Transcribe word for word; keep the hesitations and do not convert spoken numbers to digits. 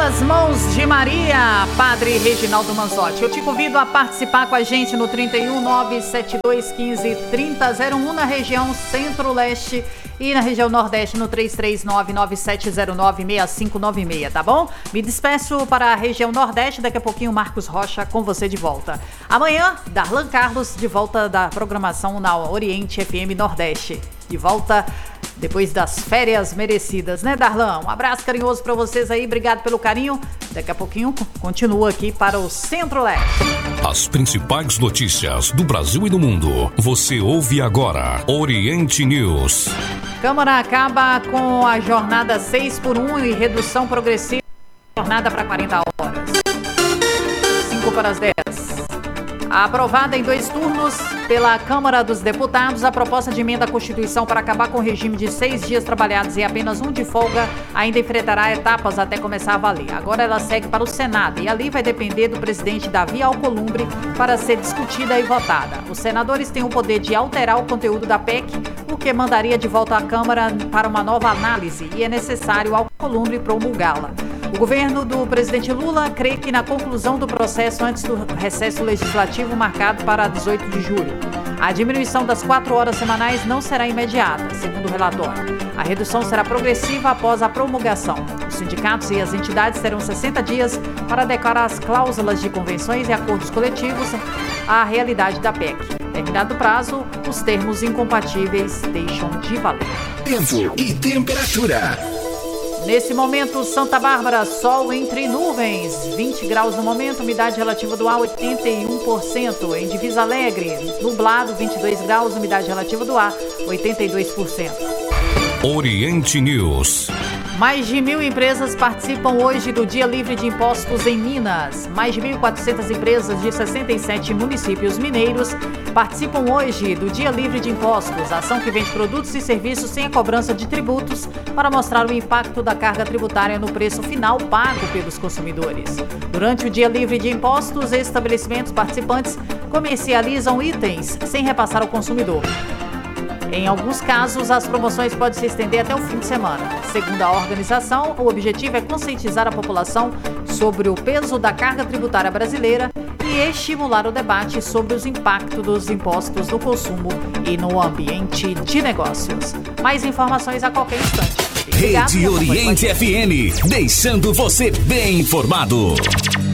Pelas mãos de Maria, Padre Reginaldo Manzotti. Eu te convido a participar com a gente no trinta e um, nove sete dois, quinze, trinta, zero um na região Centro-Leste e na região Nordeste no três três nove, nove sete zero nove, seis cinco nove seis, tá bom? Me despeço para a região Nordeste, daqui a pouquinho Marcos Rocha com você de volta. Amanhã, Darlan Carlos de volta da programação na Oriente F M Nordeste. De volta depois das férias merecidas, né, Darlan? Um abraço carinhoso para vocês aí, obrigado pelo carinho. Daqui a pouquinho continua aqui para o Centro-Leste. As principais notícias do Brasil e do mundo, você ouve agora, Oriente News. Câmara acaba com a jornada seis por um e redução progressiva da jornada para quarenta horas. cinco para as dez. Aprovada em dois turnos pela Câmara dos Deputados, a proposta de emenda à Constituição para acabar com o regime de seis dias trabalhados e apenas um de folga ainda enfrentará etapas até começar a valer. Agora ela segue para o Senado e ali vai depender do presidente Davi Alcolumbre para ser discutida e votada. Os senadores têm o poder de alterar o conteúdo da P E C, o que mandaria de volta à Câmara para uma nova análise e é necessário Alcolumbre promulgá-la. O governo do presidente Lula crê que na conclusão do processo antes do recesso legislativo marcado para dezoito de julho. A diminuição das quatro horas semanais não será imediata, segundo o relatório. A redução será progressiva após a promulgação. Os sindicatos e as entidades terão sessenta dias para adequar as cláusulas de convenções e acordos coletivos à realidade da P E C. Terminado o prazo, os termos incompatíveis deixam de valer. Tempo e temperatura. Nesse momento, Santa Bárbara, sol entre nuvens, vinte graus no momento, umidade relativa do ar oitenta e um por cento. Em Divisa Alegre, nublado, vinte e dois graus, umidade relativa do ar oitenta e dois por cento. Oriente News. Mais de mil empresas participam hoje do Dia Livre de Impostos em Minas. Mais de mil e quatrocentas empresas de sessenta e sete municípios mineiros participam hoje do Dia Livre de Impostos, ação que vende produtos e serviços sem a cobrança de tributos para mostrar o impacto da carga tributária no preço final pago pelos consumidores. Durante o Dia Livre de Impostos, estabelecimentos participantes comercializam itens sem repassar ao consumidor. Em alguns casos, as promoções podem se estender até o fim de semana. Segundo a organização, o objetivo é conscientizar a população sobre o peso da carga tributária brasileira e estimular o debate sobre os impactos dos impostos no consumo e no ambiente de negócios. Mais informações a qualquer instante. Rede Oriente F M, deixando você bem informado.